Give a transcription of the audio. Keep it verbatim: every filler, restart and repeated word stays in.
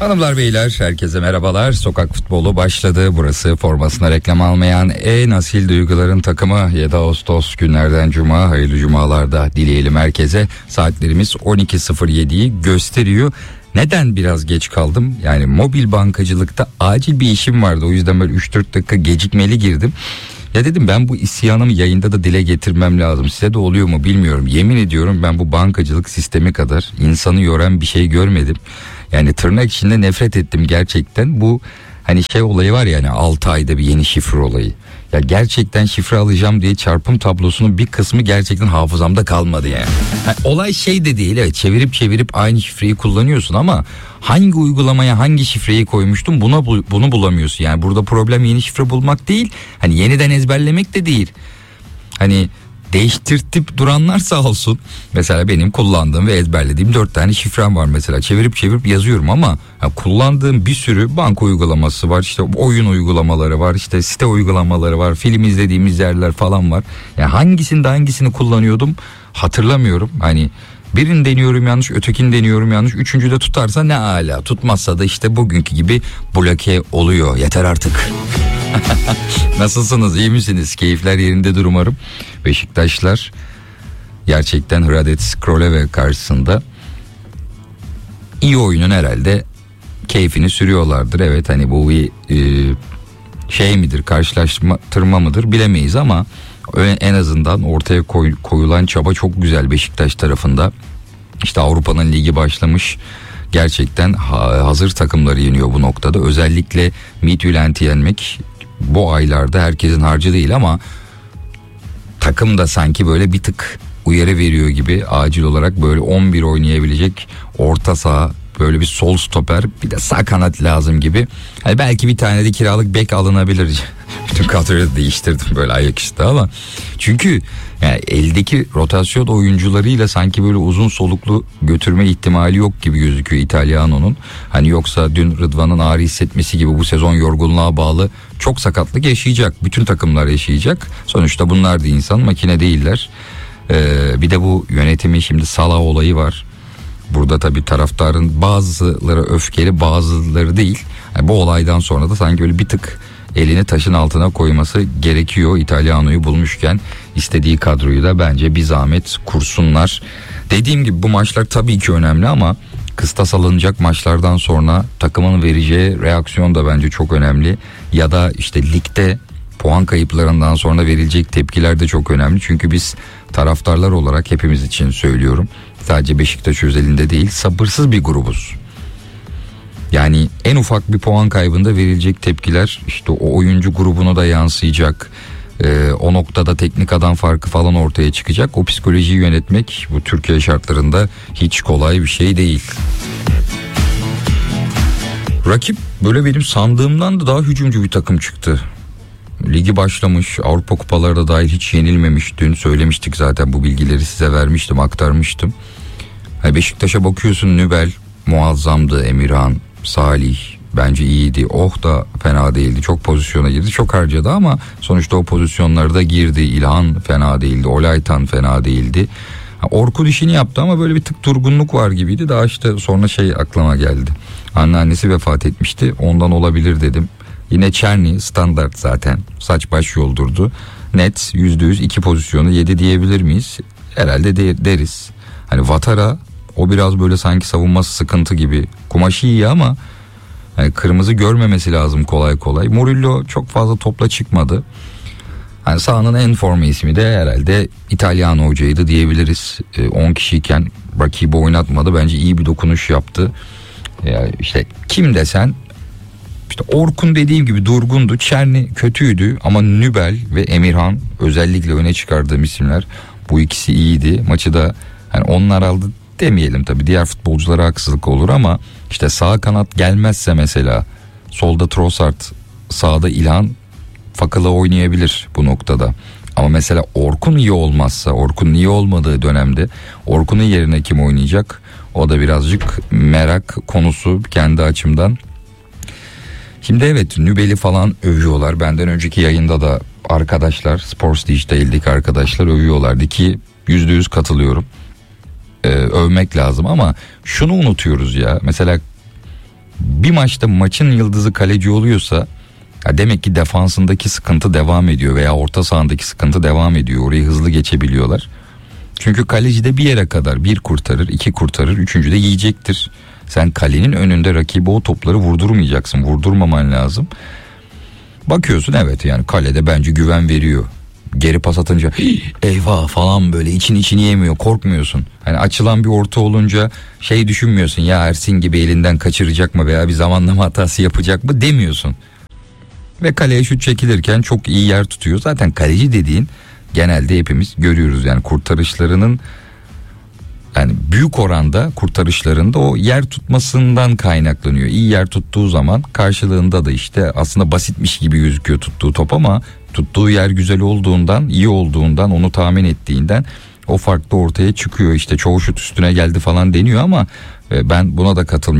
Hanımlar beyler herkese merhabalar. Sokak futbolu başladı. Burası formasına reklam almayan en asil duyguların takımı. yedi Ağustos günlerden cuma, hayırlı cumalarda dileyelim herkese. Saatlerimiz on iki sıfır yediyi gösteriyor. Neden biraz geç kaldım? Yani mobil bankacılıkta acil bir işim vardı. O yüzden böyle üç dört dakika gecikmeli girdim. Ya dedim ben bu isyanımı yayında da dile getirmem lazım. Size de oluyor mu bilmiyorum. Yemin ediyorum ben bu bankacılık sistemi kadar insanı yoran bir şey görmedim. Yani tırnak içinde nefret ettim gerçekten. Bu hani şey olayı var ya, yani altı ayda bir yeni şifre olayı. Ya gerçekten şifre alacağım diye çarpım tablosunun bir kısmı gerçekten hafızamda kalmadı yani. yani olay şey de değil, evet, çevirip çevirip aynı şifreyi kullanıyorsun ama hangi uygulamaya hangi şifreyi koymuştum buna bunu bulamıyorsun. Yani burada problem yeni şifre bulmak değil, hani yeniden ezberlemek de değil. Hani değiştirtip duranlar sağ olsun. Mesela benim kullandığım ve ezberlediğim dört tane şifrem var mesela. Çevirip çevirip yazıyorum ama ya kullandığım bir sürü banka uygulaması var. İşte oyun uygulamaları var. İşte site uygulamaları var. Film izlediğimiz yerler falan var. Yani hangisini de hangisini kullanıyordum hatırlamıyorum. Hani birini deniyorum yanlış, ötekini deniyorum yanlış. Üçüncü de tutarsa ne ala. Tutmazsa da işte bugünkü gibi bloke oluyor. Yeter artık. Nasılsınız, iyi misiniz? Keyifler yerindedir umarım. Beşiktaşlar gerçekten Hradec Kraljevo karşısında iyi oyunun herhalde keyfini sürüyorlardır. Evet, hani bu bir e, şey midir, karşılaştırma mıdır bilemeyiz ama en azından ortaya koy, koyulan çaba çok güzel Beşiktaş tarafında. İşte Avrupa'nın ligi başlamış. Gerçekten hazır takımları yeniyor bu noktada. Özellikle Midtjylland'i yenmek bu aylarda herkesin harcı değil ama takım da sanki böyle bir tık uyarı veriyor gibi, acil olarak böyle on bir oynayabilecek orta saha, böyle bir sol stoper, bir de sağ kanat lazım gibi. Yani belki bir tane de kiralık bek alınabilir. Bütün kadroyu da değiştirdim böyle ayaküstü ama çünkü yani eldeki rotasyon oyuncularıyla sanki böyle uzun soluklu götürme ihtimali yok gibi gözüküyor İtalyano'nun. Hani yoksa dün Rıdvan'ın ağrı hissetmesi gibi bu sezon yorgunluğa bağlı çok sakatlık yaşayacak. Bütün takımlar yaşayacak. Sonuçta bunlar da insan, makine değiller. Ee, bir de bu yönetimin şimdi Salah olayı var. Burada tabii taraftarın bazıları öfkeli, bazıları değil. Yani bu olaydan sonra da sanki böyle bir tık elini taşın altına koyması gerekiyor. İtalyano'yu bulmuşken istediği kadroyu da bence bir zahmet kursunlar. Dediğim gibi bu maçlar tabii ki önemli ama kıstas alınacak maçlardan sonra takımın vereceği reaksiyon da bence çok önemli. Ya da işte ligde puan kayıplarından sonra verilecek tepkiler de çok önemli. Çünkü biz taraftarlar olarak, hepimiz için söylüyorum, sadece Beşiktaş özelinde değil, sabırsız bir grubuz. Yani en ufak bir puan kaybında verilecek tepkiler işte o oyuncu grubuna da yansıyacak. Ee, o noktada teknik adam farkı falan ortaya çıkacak. O psikolojiyi yönetmek bu Türkiye şartlarında hiç kolay bir şey değil. Rakip böyle benim sandığımdan da daha hücumcu bir takım çıktı. Ligi başlamış, Avrupa kupaları da dahil hiç yenilmemiş. Dün söylemiştik zaten, bu bilgileri size vermiştim, aktarmıştım. Yani Beşiktaş'a bakıyorsun, Nübel muazzamdı, Emirhan, Salih bence iyiydi. Oh da fena değildi. Çok pozisyona girdi. Çok harcadı ama sonuçta o pozisyonlarda da girdi. İlhan fena değildi. Olaytan fena değildi. Orkun işini yaptı ama böyle bir tık durgunluk var gibiydi. Daha işte sonra şey aklıma geldi. Anneannesi vefat etmişti. Ondan olabilir dedim. Yine Çerni standart zaten. Saç baş yoldurdu. Net yüzde yüz iki pozisyonu yedi diyebilir miyiz? Herhalde de, deriz. Hani Vatara, o biraz böyle sanki savunması sıkıntı gibi. Kumaşı iyi ama yani kırmızı görmemesi lazım kolay kolay. Murillo çok fazla topla çıkmadı. Yani sahanın en forma ismi de herhalde İtalyan hocaydı diyebiliriz. on e, kişiyken rakibi oynatmadı. Bence iyi bir dokunuş yaptı. Yani işte kim desen, işte Orkun dediğim gibi durgundu. Çerni kötüydü ama Nübel ve Emirhan özellikle öne çıkardığım isimler. Bu ikisi iyiydi. Maçı da yani onlar aldı demeyelim tabii, diğer futbolculara haksızlık olur ama işte sağ kanat gelmezse mesela solda Trossard, sağda İlhan, Fakala oynayabilir bu noktada. Ama mesela Orkun iyi olmazsa, Orkun'un iyi olmadığı dönemde Orkun'un yerine kim oynayacak? O da birazcık merak konusu kendi açımdan. Şimdi evet, Nübel'i falan övüyorlar. Benden önceki yayında da arkadaşlar, Sports Digital'deki arkadaşlar övüyorlardı ki yüzde yüz katılıyorum. Ee, övmek lazım ama şunu unutuyoruz ya. Mesela bir maçta maçın yıldızı kaleci oluyorsa ya demek ki defansındaki sıkıntı devam ediyor veya orta sahandaki sıkıntı devam ediyor. Orayı hızlı geçebiliyorlar. Çünkü kaleci de bir yere kadar bir kurtarır, iki kurtarır, üçüncü de yiyecektir. Sen kalenin önünde rakibi o topları vurdurmayacaksın, vurdurmaman lazım. Bakıyorsun evet yani kalede bence güven veriyor. Geri pas atınca eyvah falan böyle için içini yemiyor, korkmuyorsun. Hani açılan bir orta olunca şey düşünmüyorsun ya Ersin gibi elinden kaçıracak mı veya bir zamanlama hatası yapacak mı demiyorsun. Ve kaleye şut çekilirken çok iyi yer tutuyor. Zaten kaleci dediğin genelde hepimiz görüyoruz yani kurtarışlarının yani büyük oranda kurtarışlarında o yer tutmasından kaynaklanıyor. İyi yer tuttuğu zaman karşılığında da işte aslında basitmiş gibi gözüküyor tuttuğu top ama tuttuğu yer güzel olduğundan, iyi olduğundan, onu tahmin ettiğinden o fark da ortaya çıkıyor. İşte çoğu şut üstüne geldi falan deniyor ama ben buna da katılmıyorum.